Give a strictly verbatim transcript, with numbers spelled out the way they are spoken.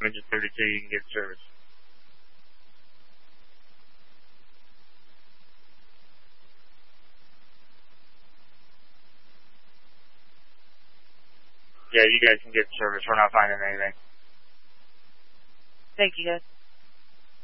Engine thirty-two, you can get service. Yeah, you guys can get service. We're not finding anything. Thank you, guys.